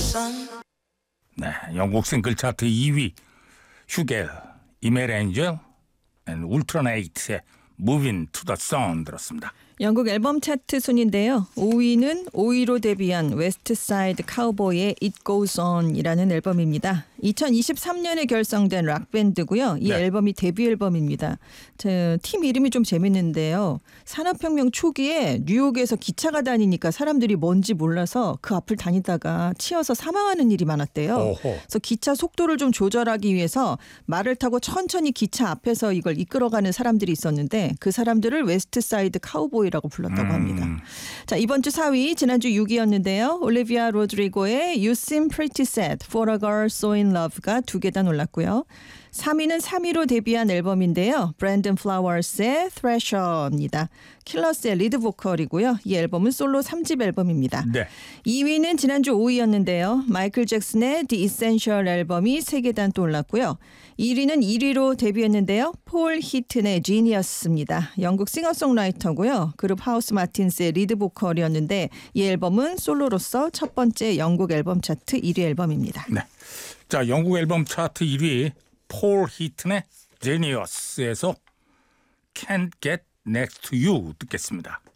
네, 영국 싱글 차트 2위 휴겔, 이멜 엔젤, 울트라나이트의 Moving to the Sun 들었습니다. 영국 앨범 차트 순인데요. 5위는 5위로 데뷔한 웨스트사이드 카우보이의 It Goes On이라는 앨범입니다. 2023년에 결성된 락밴드고요. 이 네. 앨범이 데뷔 앨범입니다. 팀 이름이 좀 재밌는데요. 산업혁명 초기에 뉴욕에서 기차가 다니니까 사람들이 뭔지 몰라서 그 앞을 다니다가 치여서 사망하는 일이 많았대요. 오호. 그래서 기차 속도를 좀 조절하기 위해서 말을 타고 천천히 기차 앞에서 이걸 이끌어가는 사람들이 있었는데 그 사람들을 웨스트사이드 카우보이라고 불렀다고 합니다. 자, 이번 주 4위 지난주 6위였는데요. 올리비아 로드리고의 You Seem Pretty Sad for a Girl So in Love가 2계단 올랐고요. 3위는 3위로 데뷔한 앨범인데요. 브랜든 플라워스의 Thresher입니다. 킬러스의 리드 보컬이고요. 이 앨범은 솔로 3집 앨범입니다. 네. 2위는 지난주 5위였는데요. 마이클 잭슨의 The Essential 앨범이 3계단 또 올랐고요. 1위는 1위로 데뷔했는데요. 폴 히튼의 Genius입니다. 영국 싱어송라이터고요. 그룹 하우스 마틴스의 리드 보컬이었는데 이 앨범은 솔로로서 첫 번째 영국 앨범 차트 1위 앨범입니다. 네. 자, 영국 앨범 차트 1위 폴 히튼의 Genius에서 Can't Get Next to You 듣겠습니다.